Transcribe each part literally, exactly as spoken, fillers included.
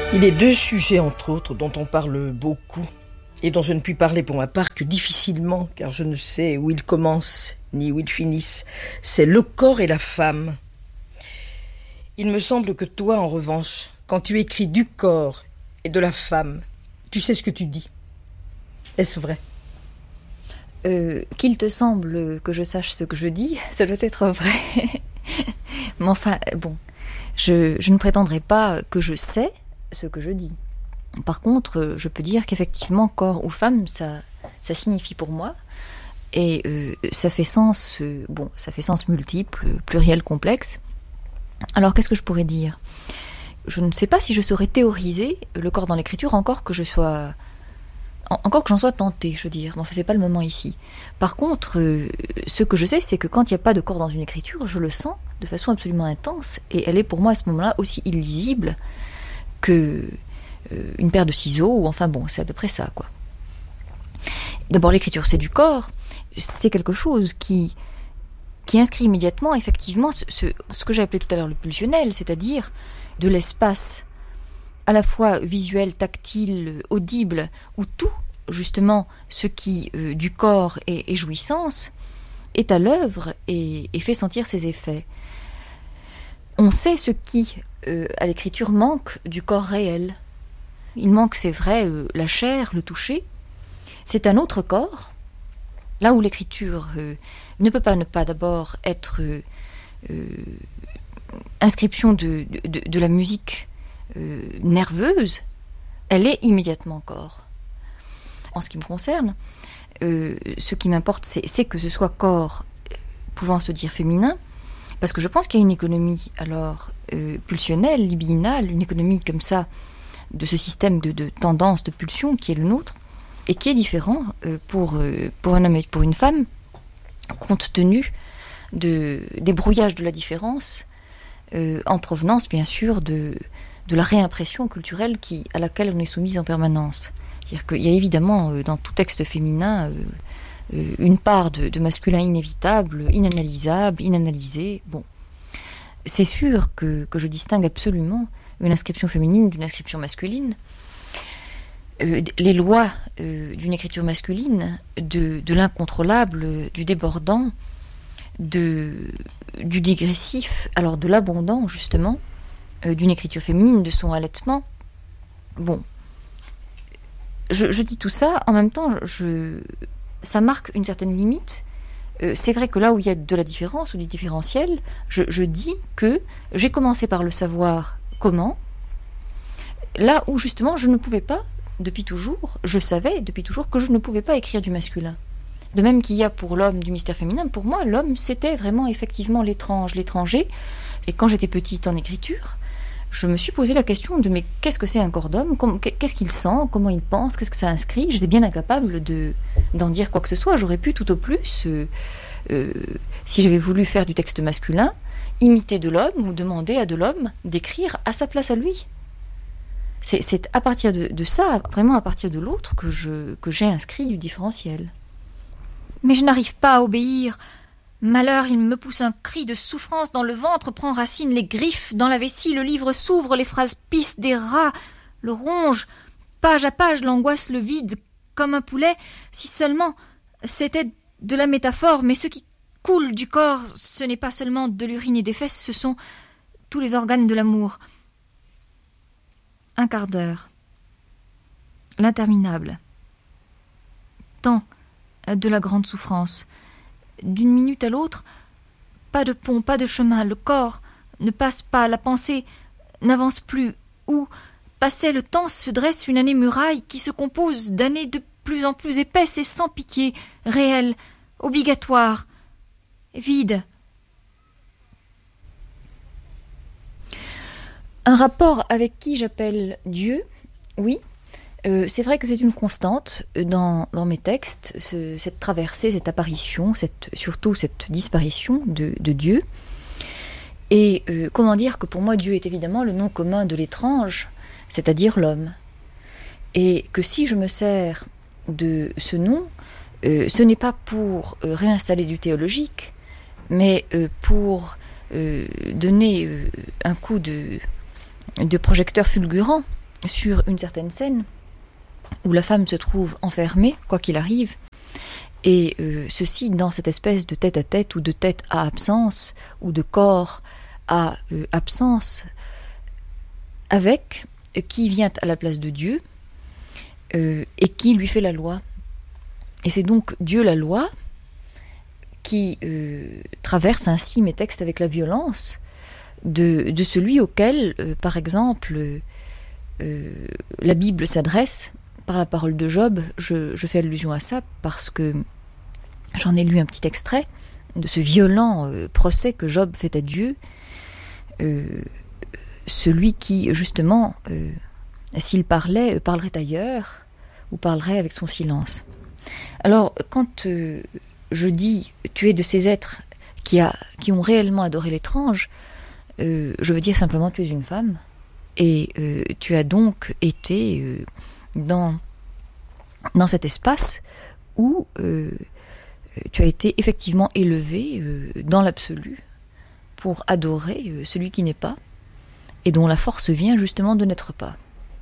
Il est deux sujets, entre autres, dont on parle beaucoup et dont je ne puis parler pour ma part que difficilement, car je ne sais où ils commencent ni où ils finissent. C'est le corps et la femme. Il me semble que toi, en revanche, quand tu écris du corps et de la femme, tu sais ce que tu dis. Est-ce vrai ? Euh, qu'il te semble que je sache ce que je dis, ça doit être vrai. Mais enfin, bon, je, je ne prétendrai pas que je sais ce que je dis. Par contre, je peux dire qu'effectivement, corps ou femme, ça, ça signifie pour moi, et euh, ça fait sens, euh, bon, ça fait sens multiple, pluriel, complexe. Alors, qu'est-ce que je pourrais dire ? Je ne sais pas si je saurais théoriser le corps dans l'écriture, encore que je sois, en, encore que j'en sois tentée, je veux dire. Mais enfin, c'est pas le moment ici. Par contre, euh, ce que je sais, c'est que quand il n'y a pas de corps dans une écriture, je le sens de façon absolument intense, et elle est pour moi à ce moment-là aussi illisible que euh, une paire de ciseaux, ou enfin bon, c'est à peu près ça, quoi. D'abord, l'écriture, c'est du corps, c'est quelque chose qui, qui inscrit immédiatement, effectivement, ce, ce, ce que j'ai appelé tout à l'heure le pulsionnel, c'est-à-dire de l'espace à la fois visuel, tactile, audible, où tout, justement, ce qui, euh, du corps est, est jouissance, est à l'œuvre et, et fait sentir ses effets. On sait ce qui, euh, à l'écriture, manque du corps réel. Il manque, c'est vrai, euh, la chair, le toucher. C'est un autre corps, là où l'écriture euh, ne peut pas ne pas d'abord être euh, euh, inscription de, de, de la musique euh, nerveuse, elle est immédiatement corps. En ce qui me concerne, euh, ce qui m'importe, c'est, c'est que ce soit corps pouvant se dire féminin, parce que je pense qu'il y a une économie alors euh, pulsionnelle, libidinale, une économie comme ça de ce système de, de tendance, de pulsion qui est le nôtre, et qui est différent euh, pour, euh, pour un homme et pour une femme, compte tenu de, des brouillages de la différence, euh, en provenance bien sûr de, de la réimpression culturelle qui, à laquelle on est soumise en permanence. C'est-à-dire qu'il y a évidemment euh, dans tout texte féminin euh, euh, une part de, de masculin inévitable, inanalysable, inanalysé. Bon, c'est sûr que, que je distingue absolument une inscription féminine d'une inscription masculine. Euh, les lois euh, d'une écriture masculine, de, de l'incontrôlable, du débordant, de, du digressif, alors de l'abondant justement, euh, d'une écriture féminine, de son allaitement. Bon, je, je dis tout ça, en même temps, je, ça marque une certaine limite. Euh, c'est vrai que là où il y a de la différence ou du différentiel, je, je dis que j'ai commencé par le savoir comment, là où justement je ne pouvais pas, depuis toujours, je savais depuis toujours que je ne pouvais pas écrire du masculin. De même qu'il y a pour l'homme du mystère féminin, pour moi l'homme c'était vraiment effectivement l'étrange, l'étranger. Et quand j'étais petite en écriture, je me suis posé la question de mais qu'est-ce que c'est un corps d'homme, qu'est-ce qu'il sent, comment il pense, qu'est-ce que ça inscrit. J'étais bien incapable de, d'en dire quoi que ce soit. J'aurais pu tout au plus, euh, euh, si j'avais voulu faire du texte masculin, imiter de l'homme ou demander à de l'homme d'écrire à sa place à lui. C'est, c'est à partir de, de ça, vraiment à partir de l'autre, que, je, que j'ai inscrit du différentiel. Mais je n'arrive pas à obéir. Malheur, il me pousse un cri de souffrance dans le ventre, prend racine les griffes dans la vessie, le livre s'ouvre, les phrases pissent des rats, le ronge, page à page, l'angoisse le vide, comme un poulet. Si seulement c'était de la métaphore, mais ce qui coule du corps, ce n'est pas seulement de l'urine et des fesses, ce sont tous les organes de l'amour. Un quart d'heure. L'interminable. Temps de la grande souffrance. D'une minute à l'autre, pas de pont, pas de chemin, le corps ne passe pas, la pensée n'avance plus. Où passait le temps se dresse une année muraille qui se compose d'années de plus en plus épaisses et sans pitié, réelles, obligatoires, vides. Un rapport avec qui j'appelle Dieu, oui, euh, c'est vrai que c'est une constante dans, dans mes textes, ce, cette traversée, cette apparition, cette, surtout cette disparition de, de Dieu. Et euh, comment dire que pour moi Dieu est évidemment le nom commun de l'étrange, c'est-à-dire l'homme. Et que si je me sers de ce nom, euh, ce n'est pas pour euh, réinstaller du théologique, mais euh, pour euh, donner euh, un coup de... de projecteur fulgurant sur une certaine scène où la femme se trouve enfermée, quoi qu'il arrive, et euh, ceci dans cette espèce de tête-à-tête ou de tête à absence, ou de corps à euh, absence, avec euh, qui vient à la place de Dieu euh, et qui lui fait la loi. Et c'est donc Dieu la loi qui euh, traverse ainsi mes textes avec la violence de, de celui auquel, euh, par exemple, euh, la Bible s'adresse par la parole de Job. Je, je fais allusion à ça parce que j'en ai lu un petit extrait de ce violent euh, procès que Job fait à Dieu, euh, celui qui, justement, euh, s'il parlait, euh, parlerait ailleurs, ou parlerait avec son silence. Alors, quand euh, je dis « tu es de ces êtres qui, a, qui ont réellement adoré l'étrange », euh, je veux dire simplement « tu es une femme ». Et euh, tu as donc été euh, dans, dans cet espace où euh, tu as été effectivement élevé euh, dans l'absolu pour adorer euh, celui qui n'est pas et dont la force vient justement de n'être pas.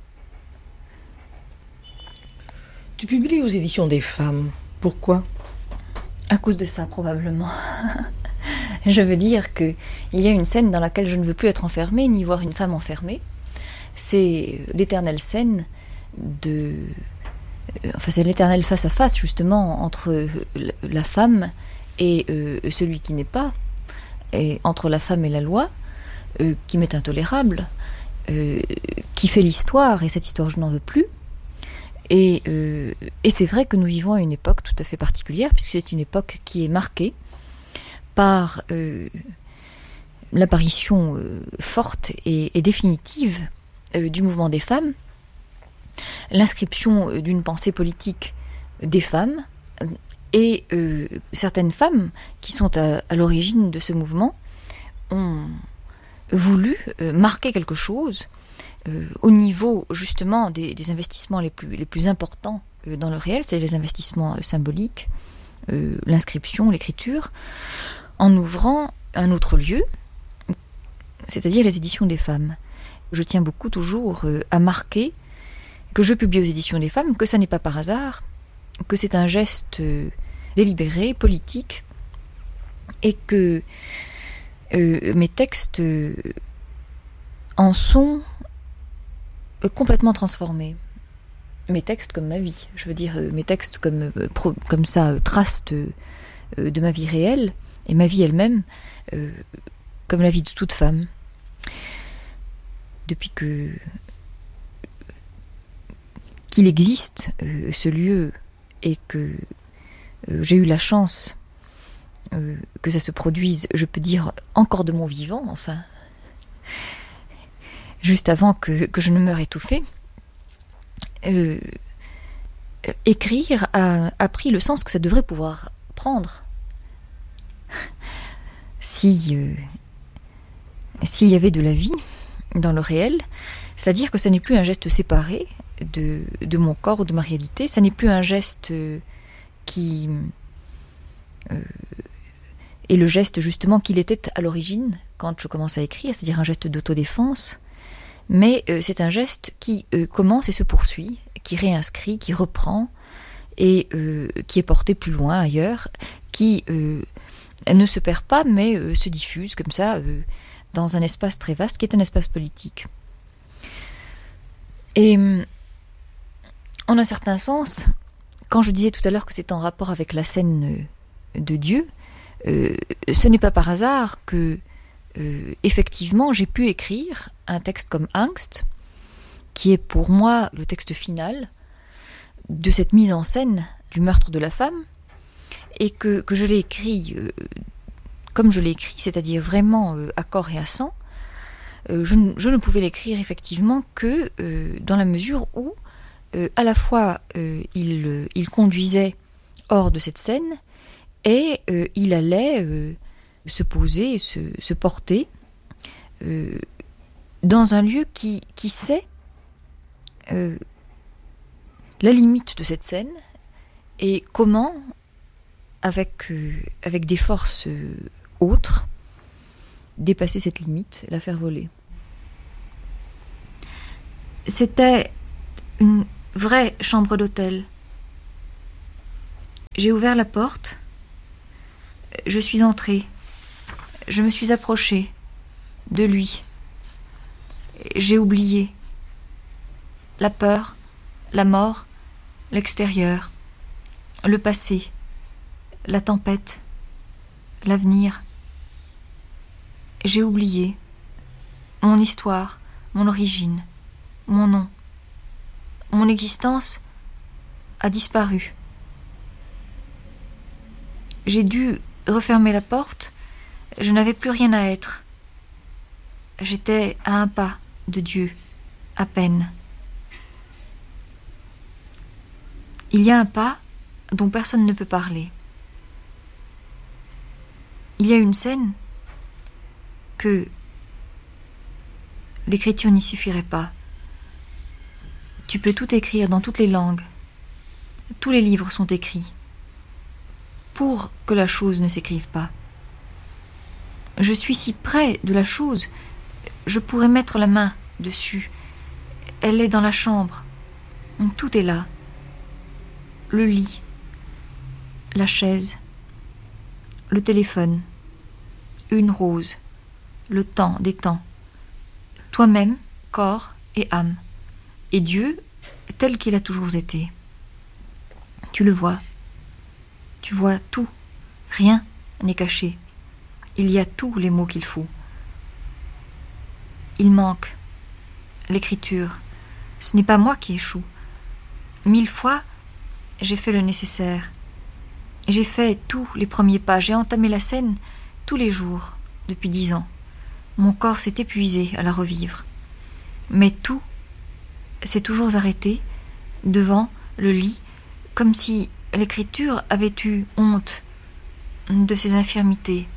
Tu publies aux éditions des femmes. Pourquoi ? À cause de ça, probablement. Je veux dire qu'il y a une scène dans laquelle je ne veux plus être enfermée, ni voir une femme enfermée. C'est l'éternelle scène de... Enfin, c'est l'éternel face-à-face, justement, entre la femme et euh, celui qui n'est pas, et entre la femme et la loi, euh, qui m'est intolérable, euh, qui fait l'histoire, et cette histoire, je n'en veux plus. Et, euh, et c'est vrai que nous vivons à une époque tout à fait particulière, puisque c'est une époque qui est marquée par euh, l'apparition euh, forte et, et définitive euh, du mouvement des femmes, l'inscription euh, d'une pensée politique des femmes, et euh, certaines femmes qui sont à, à l'origine de ce mouvement ont voulu euh, marquer quelque chose Euh, au niveau justement des, des investissements les plus, les plus importants euh, dans le réel, c'est les investissements euh, symboliques, euh, l'inscription, l'écriture, en ouvrant un autre lieu, c'est-à-dire les éditions des femmes. Je tiens beaucoup toujours euh, à marquer que je publie aux éditions des femmes, que ça n'est pas par hasard, que c'est un geste euh, délibéré, politique, et que euh, mes textes euh, en sont complètement transformés. Mes textes comme ma vie, je veux dire mes textes comme, pro, comme ça tracent de, de ma vie réelle et ma vie elle-même euh, comme la vie de toute femme. Depuis que qu'il existe euh, ce lieu et que euh, j'ai eu la chance euh, que ça se produise, je peux dire encore de mon vivant, enfin juste avant que, que je ne meure étouffée, euh, écrire a, a pris le sens que ça devrait pouvoir prendre. Si, euh, s'il y avait de la vie dans le réel, c'est-à-dire que ça n'est plus un geste séparé de, de mon corps ou de ma réalité, ça n'est plus un geste qui euh, est le geste justement qu'il était à l'origine quand je commence à écrire, c'est-à-dire un geste d'autodéfense, mais euh, c'est un geste qui euh, commence et se poursuit, qui réinscrit, qui reprend, et euh, qui est porté plus loin ailleurs, qui euh, ne se perd pas, mais euh, se diffuse comme ça euh, dans un espace très vaste, qui est un espace politique. Et en un certain sens, quand je disais tout à l'heure que c'est en rapport avec la scène de Dieu, euh, ce n'est pas par hasard que Euh, effectivement, j'ai pu écrire un texte comme Angst, qui est pour moi le texte final de cette mise en scène du meurtre de la femme, et que, que je l'ai écrit euh, comme je l'ai écrit, c'est-à-dire vraiment euh, à corps et à sang. Euh, je, je ne pouvais l'écrire effectivement que euh, dans la mesure où, euh, à la fois, euh, il, euh, il conduisait hors de cette scène, et euh, il allait... Euh, se poser, se, se porter euh, dans un lieu qui, qui sait euh, la limite de cette scène et comment, avec, euh, avec des forces euh, autres, dépasser cette limite, la faire voler. C'était une vraie chambre d'hôtel. J'ai ouvert la porte. Je suis entrée. Je me suis approchée de lui. J'ai oublié la peur, la mort, l'extérieur, le passé, la tempête, l'avenir. J'ai oublié mon histoire, mon origine, mon nom. Mon existence a disparu. J'ai dû refermer la porte. Je n'avais plus rien à être. J'étais à un pas de Dieu, à peine. Il y a un pas dont personne ne peut parler. Il y a une scène que l'écriture n'y suffirait pas. Tu peux tout écrire dans toutes les langues. Tous les livres sont écrits pour que la chose ne s'écrive pas. Je suis si près de la chose, je pourrais mettre la main dessus. Elle est dans la chambre. Tout est là. Le lit, la chaise, le téléphone, une rose, le temps des temps, toi-même, corps et âme, et Dieu tel qu'il a toujours été. Tu le vois, tu vois tout, rien n'est caché. Il y a tous les mots qu'il faut. Il manque l'écriture. Ce n'est pas moi qui échoue. Mille fois, j'ai fait le nécessaire. J'ai fait tous les premiers pas. J'ai entamé la scène tous les jours depuis dix ans. Mon corps s'est épuisé à la revivre. Mais tout s'est toujours arrêté devant le lit, comme si l'écriture avait eu honte de ses infirmités.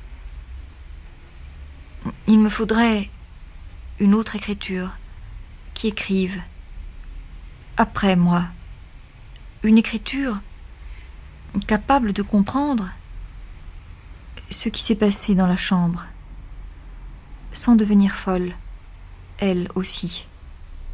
Il me faudrait une autre écriture qui écrive après moi. Une écriture capable de comprendre ce qui s'est passé dans la chambre, sans devenir folle, elle aussi.